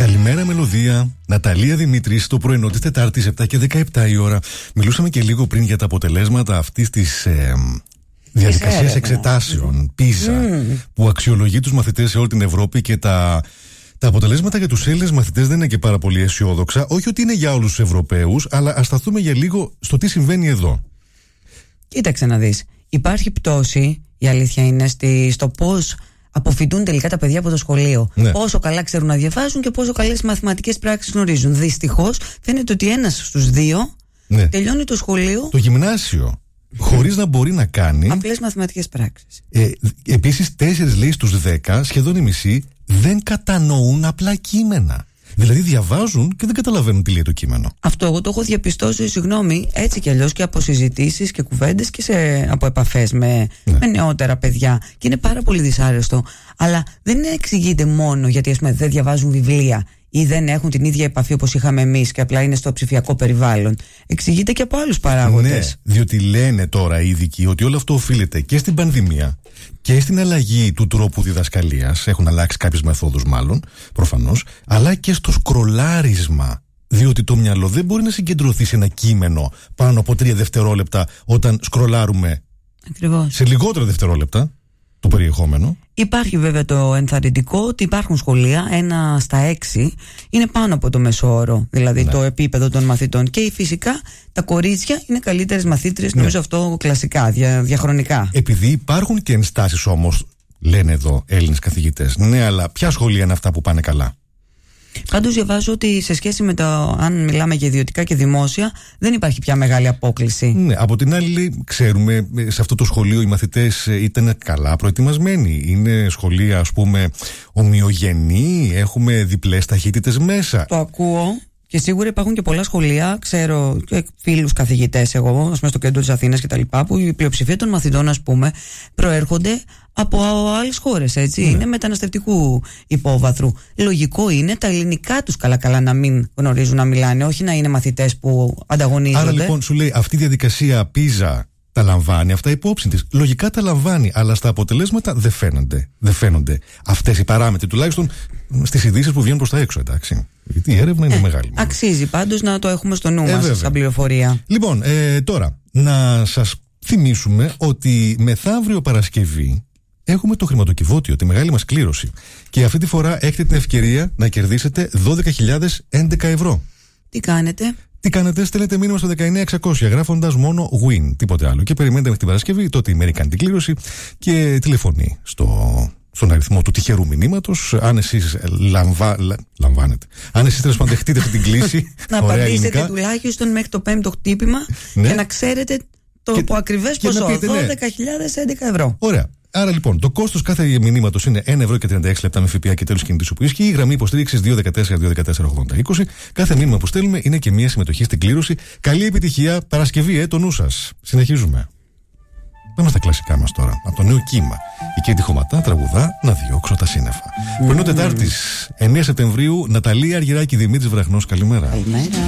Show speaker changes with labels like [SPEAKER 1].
[SPEAKER 1] Καλημέρα Μελωδία, Ναταλία Δημήτρης, το πρωινό της Τετάρτης 7 και 17 η ώρα. Μιλούσαμε και λίγο πριν για τα αποτελέσματα αυτής της διαδικασίας εξετάσεων, PISA, που αξιολογεί τους μαθητές σε όλη την Ευρώπη και τα αποτελέσματα για τους Έλληνες μαθητές δεν είναι και πάρα πολύ αισιόδοξα. Όχι ότι είναι για όλους τους Ευρωπαίους, αλλά ας σταθούμε για λίγο στο τι συμβαίνει εδώ.
[SPEAKER 2] Κοίταξε να δεις. Υπάρχει πτώση, η αλήθεια είναι, στο πώς αποφυτούν τελικά τα παιδιά από το σχολείο. Ναι. Πόσο καλά ξέρουν να διαβάζουν και πόσο καλές μαθηματικές πράξεις γνωρίζουν. Δυστυχώς φαίνεται ότι ένας στους δύο τελειώνει το σχολείο,
[SPEAKER 1] το γυμνάσιο, χωρίς να μπορεί να κάνει
[SPEAKER 2] απλές μαθηματικές πράξεις.
[SPEAKER 1] Επίσης, 4 λέει στους 10, σχεδόν οι μισοί, δεν κατανοούν απλά κείμενα. Δηλαδή διαβάζουν και δεν καταλαβαίνουν τι λέει το κείμενο.
[SPEAKER 2] Αυτό εγώ το έχω διαπιστώσει, συγγνώμη, έτσι κι αλλιώς και από συζητήσεις και κουβέντες και από επαφές με νεότερα παιδιά. Και είναι πάρα πολύ δυσάρεστο. Αλλά δεν εξηγείται μόνο γιατί, ας πούμε, δεν διαβάζουν βιβλία ή δεν έχουν την ίδια επαφή όπως είχαμε εμείς και απλά είναι στο ψηφιακό περιβάλλον. Εξηγείται και από άλλους παράγοντες.
[SPEAKER 1] Ναι, διότι λένε τώρα οι ειδικοί ότι όλο αυτό οφείλεται και στην πανδημία και στην αλλαγή του τρόπου διδασκαλίας. Έχουν αλλάξει κάποιες μεθόδους, μάλλον, προφανώς, αλλά και στο σκρολάρισμα. Διότι το μυαλό δεν μπορεί να συγκεντρωθεί σε ένα κείμενο πάνω από 3 δευτερόλεπτα όταν σκρολάρουμε.
[SPEAKER 2] Ακριβώς.
[SPEAKER 1] Σε λιγότερα δευτερόλεπτα το περιεχόμενο.
[SPEAKER 2] Υπάρχει βέβαια το ενθαρρυντικό ότι υπάρχουν σχολεία, 1 στα 6 είναι πάνω από το μεσόωρο, δηλαδή το επίπεδο των μαθητών. Και φυσικά τα κορίτσια είναι καλύτερες μαθήτριες, νομίζω αυτό κλασικά, διαχρονικά. Επειδή υπάρχουν και ενστάσεις όμως, λένε εδώ Έλληνες καθηγητές. Ναι, αλλά ποια σχολεία είναι αυτά που πάνε καλά? Πάντως διαβάζω ότι σε σχέση με αν μιλάμε για ιδιωτικά και δημόσια, δεν υπάρχει πια μεγάλη απόκλιση.
[SPEAKER 1] Ναι, από την άλλη, ξέρουμε, σε αυτό το σχολείο οι μαθητές ήταν καλά προετοιμασμένοι. Είναι σχολεία, ας πούμε, ομοιογενή, έχουμε διπλές ταχύτητες μέσα.
[SPEAKER 2] Το ακούω. Και σίγουρα υπάρχουν και πολλά σχολεία, ξέρω και φίλους καθηγητές, εγώ, ας πούμε, στο κέντρο της Αθήνας και τα λοιπά, που η πλειοψηφία των μαθητών, ας πούμε, προέρχονται από άλλες χώρες, έτσι. Είναι μεταναστευτικού υπόβαθρου. Λογικό είναι τα ελληνικά τους καλά να μην γνωρίζουν να μιλάνε, όχι να είναι μαθητές που ανταγωνίζονται.
[SPEAKER 1] Άρα λοιπόν σου λέει αυτή η διαδικασία PISA τα λαμβάνει αυτά υπόψη της. Λογικά τα λαμβάνει, αλλά στα αποτελέσματα δεν φαίνονται αυτές οι παράμετροι, τουλάχιστον στις ειδήσεις που βγαίνουν προς τα έξω, εντάξει. Γιατί η έρευνα είναι μεγάλη.
[SPEAKER 2] Αξίζει πάντως να το έχουμε στο νου μας σαν πληροφορία.
[SPEAKER 1] Λοιπόν, τώρα να σας θυμίσουμε ότι μεθαύριο Παρασκευή έχουμε το χρηματοκιβώτιο, τη μεγάλη μας κλήρωση. Και αυτή τη φορά έχετε την ευκαιρία να κερδίσετε 12.011 ευρώ.
[SPEAKER 2] Τι κάνετε?
[SPEAKER 1] Στέλνετε μήνυμα στο 19600 γράφοντας μόνο win, τίποτε άλλο. Και περιμένετε μέχρι την Παρασκευή, τότε η Μέρη κάνει την κλήρωση και τηλεφωνεί στον αριθμό του τυχερού μηνύματος. Αν εσείς λαμβάνετε. Αν εσείς τέλος πάντων δεχτείτε αυτή την κλήση.
[SPEAKER 2] Να απαντήσετε τουλάχιστον μέχρι το 5ο χτύπημα και να ξέρετε το ακριβές ποσό. 12.011 ευρώ.
[SPEAKER 1] Ωραία. Άρα λοιπόν, το κόστος κάθε μηνύματος είναι 1,36 με ΦΠΑ και τέλος κινητής που ισχύει. Η γραμμή υποστήριξης 214-214-80-20. Κάθε μήνυμα που στέλνουμε είναι και μία συμμετοχή στην κλήρωση. Καλή επιτυχία, Παρασκευή, το νου σας. Συνεχίζουμε. Πάμε στα κλασικά μας τώρα. Από το νέο κύμα. Η Κέντι Χωματά τραγουδά «Να διώξω τα σύννεφα». Πρωινό Τετάρτης, 9 Σεπτεμβρίου, Ναταλία Αργυράκη, Δημήτρης Βραχνός. Καλημέρα.